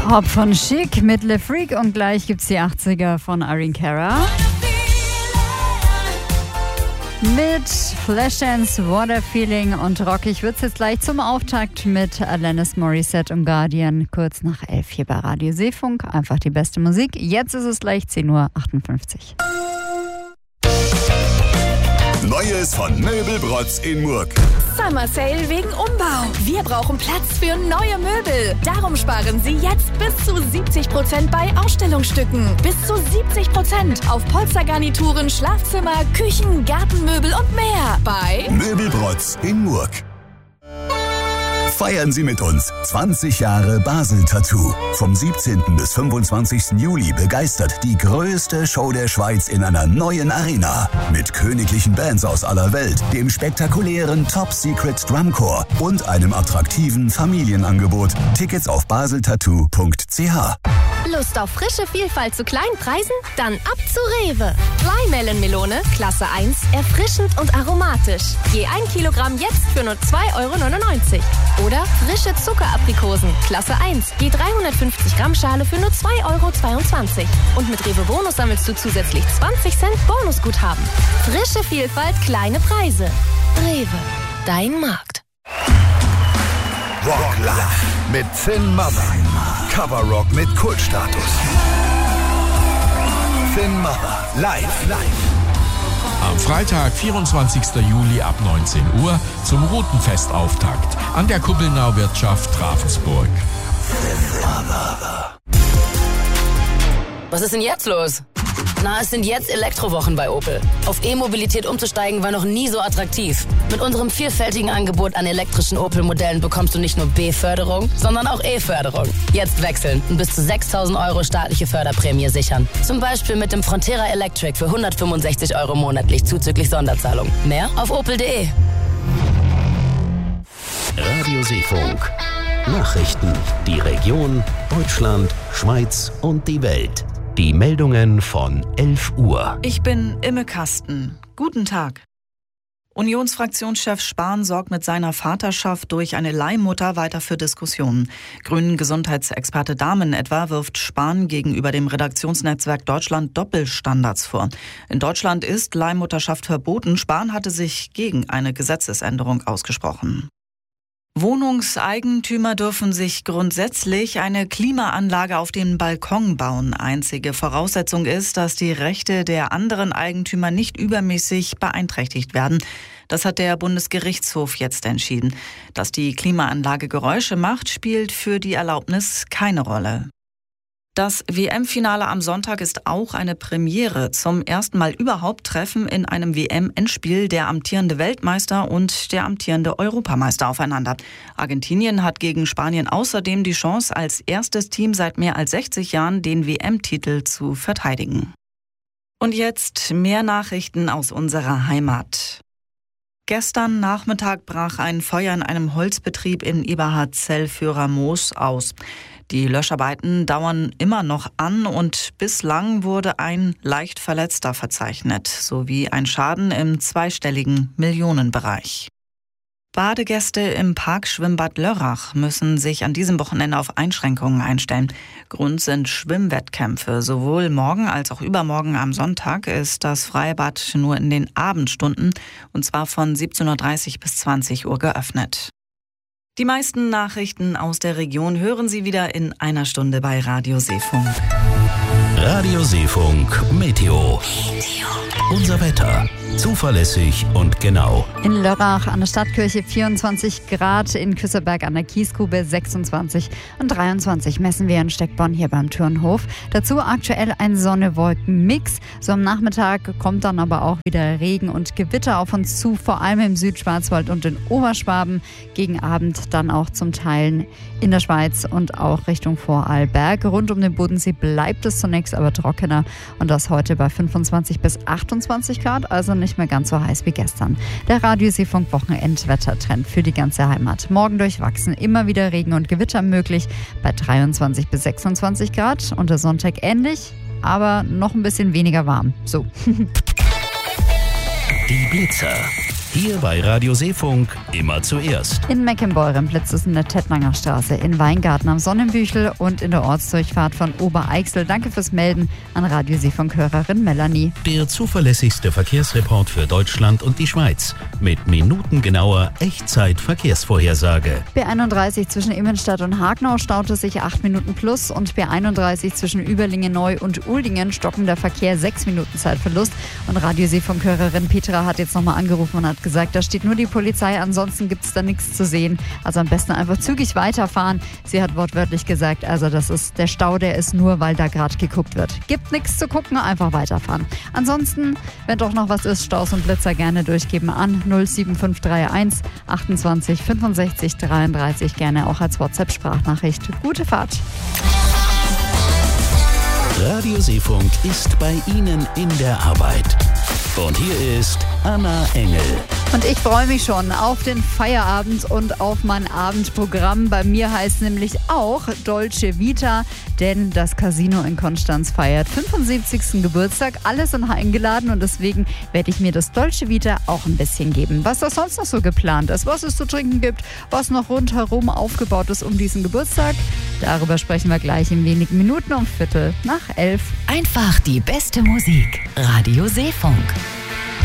Hop von Chic mit Le Freak und gleich gibt's die 80er von Irene Cara. Mit Flashdance, What a Feeling und rockig wird's jetzt gleich zum Auftakt mit Alanis Morissette und Guardian. Kurz nach 11 hier bei Radio Seefunk. Einfach die beste Musik. Jetzt ist es gleich 10:58 Uhr. Neues von Möbelbrotz in Murg. Summer Sale wegen Umbau. Wir brauchen Platz für neue Möbel. Darum sparen Sie jetzt bis zu 70% bei Ausstellungsstücken. Bis zu 70% auf Polstergarnituren, Schlafzimmer, Küchen, Gartenmöbel und mehr. Bei Möbelbrotz in Murg. Feiern Sie mit uns 20 Jahre Basel Tattoo. Vom 17. bis 25. Juli begeistert die größte Show der Schweiz in einer neuen Arena. Mit königlichen Bands aus aller Welt, dem spektakulären Top Secret Drumcore und einem attraktiven Familienangebot. Tickets auf baseltattoo.ch. Lust auf frische Vielfalt zu kleinen Preisen? Dann ab zu Rewe. Fly-Melon-Melone, Klasse 1, erfrischend und aromatisch. Je 1 Kilogramm jetzt für nur 2,99 €. Oder frische Zuckeraprikosen, Klasse 1, je 350 Gramm Schale für nur 2,22 €. Und mit Rewe Bonus sammelst du zusätzlich 20 Cent Bonusguthaben. Frische Vielfalt, kleine Preise. Rewe, dein Markt. Rock Live mit Finn Mother. Coverrock mit Kultstatus. Finn Mother live. Am Freitag, 24. Juli ab 19 Uhr zum Routenfestauftakt an der Kuppelnauer Wirtschaft Ravensburg. Was ist denn jetzt los? Na, es sind jetzt Elektrowochen bei Opel. Auf E-Mobilität umzusteigen war noch nie so attraktiv. Mit unserem vielfältigen Angebot an elektrischen Opel-Modellen bekommst du nicht nur B-Förderung, sondern auch E-Förderung. Jetzt wechseln und bis zu 6.000 € staatliche Förderprämie sichern. Zum Beispiel mit dem Frontera Electric für 165 € monatlich zuzüglich Sonderzahlung. Mehr auf opel.de. Radio Seefunk. Nachrichten. Die Region, Deutschland, Schweiz und die Welt. Die Meldungen von 11 Uhr. Ich bin Imme Kasten. Guten Tag. Unionsfraktionschef Spahn sorgt mit seiner Vaterschaft durch eine Leihmutter weiter für Diskussionen. Grünen-Gesundheitsexperte Dahmen etwa wirft Spahn gegenüber dem Redaktionsnetzwerk Deutschland Doppelstandards vor. In Deutschland ist Leihmutterschaft verboten. Spahn hatte sich gegen eine Gesetzesänderung ausgesprochen. Wohnungseigentümer dürfen sich grundsätzlich eine Klimaanlage auf den Balkon bauen. Einzige Voraussetzung ist, dass die Rechte der anderen Eigentümer nicht übermäßig beeinträchtigt werden. Das hat der Bundesgerichtshof jetzt entschieden. Dass die Klimaanlage Geräusche macht, spielt für die Erlaubnis keine Rolle. Das WM-Finale am Sonntag ist auch eine Premiere. Zum ersten Mal überhaupt treffen in einem WM-Endspiel der amtierende Weltmeister und der amtierende Europameister aufeinander. Argentinien hat gegen Spanien außerdem die Chance, als erstes Team seit mehr als 60 Jahren den WM-Titel zu verteidigen. Und jetzt mehr Nachrichten aus unserer Heimat. Gestern Nachmittag brach ein Feuer in einem Holzbetrieb in Eberhardzell-Führer-Moos aus. Die Löscharbeiten dauern immer noch an und bislang wurde ein leicht Verletzter verzeichnet, sowie ein Schaden im zweistelligen Millionenbereich. Badegäste im Parkschwimmbad Lörrach müssen sich an diesem Wochenende auf Einschränkungen einstellen. Grund sind Schwimmwettkämpfe. Sowohl morgen als auch übermorgen am Sonntag ist das Freibad nur in den Abendstunden, und zwar von 17:30 Uhr bis 20 Uhr geöffnet. Die meisten Nachrichten aus der Region hören Sie wieder in einer Stunde bei Radio Seefunk. Radio Seefunk Meteo. Unser Wetter. Zuverlässig und genau. In Lörrach an der Stadtkirche 24 Grad, in Küsselberg an der Kiesgrube 26 und 23 messen wir in Steckborn hier beim Turnhof. Dazu aktuell ein Sonne-Wolken-Mix. So am Nachmittag kommt dann aber auch wieder Regen und Gewitter auf uns zu, vor allem im Südschwarzwald und in Oberschwaben. Gegen Abend dann auch zum Teil in der Schweiz und auch Richtung Vorarlberg. Rund um den Bodensee bleibt es zunächst aber trockener und das heute bei 25 bis 28 Grad, also nicht mehr ganz so heiß wie gestern. Der Radio Seefunk Wochenendwettertrend für die ganze Heimat. Morgen durchwachsen, immer wieder Regen und Gewitter möglich bei 23 bis 26 Grad und der Sonntag ähnlich, aber noch ein bisschen weniger warm. So. Die Blitzer. Hier bei Radio Seefunk immer zuerst. In Meckenbeuren blitzt es in der Tettnanger Straße, in Weingarten am Sonnenbüchel und in der Ortsdurchfahrt von Obereichsel. Danke fürs Melden an Radio Seefunk-Hörerin Melanie. Der zuverlässigste Verkehrsreport für Deutschland und die Schweiz. Mit minutengenauer Echtzeit-Verkehrsvorhersage. B31 zwischen Immenstadt und Hagnau staute sich 8 Minuten plus und B31 zwischen Überlingen-Neu und Uldingen stockender Verkehr 6 Minuten Zeitverlust. Und Radio Seefunk-Hörerin Petra hat jetzt nochmal angerufen und hat gesagt, da steht nur die Polizei, ansonsten gibt es da nichts zu sehen. Also am besten einfach zügig weiterfahren. Sie hat wortwörtlich gesagt, also das ist der Stau, der ist nur, weil da gerade geguckt wird. Gibt nichts zu gucken, einfach weiterfahren. Ansonsten, wenn doch noch was ist, Staus und Blitzer gerne durchgeben an 07531 28 65 33, gerne auch als WhatsApp-Sprachnachricht. Gute Fahrt. Radio Seefunk ist bei Ihnen in der Arbeit. Und hier ist Anna Engel. Und ich freue mich schon auf den Feierabend und auf mein Abendprogramm. Bei mir heißt nämlich auch Dolce Vita, denn das Casino in Konstanz feiert 75. Geburtstag. Alle sind eingeladen und deswegen werde ich mir das Dolce Vita auch ein bisschen geben. Was da sonst noch so geplant ist, was es zu trinken gibt, was noch rundherum aufgebaut ist um diesen Geburtstag, darüber sprechen wir gleich in wenigen Minuten um 11:15. Einfach die beste Musik. Radio Seefunk.